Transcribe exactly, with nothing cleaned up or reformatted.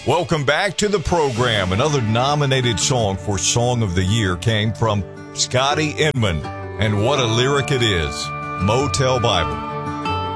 Welcome back to the program. Another nominated song for Song of the Year came from Scotty Inman. And what a lyric it is. Motel Bible.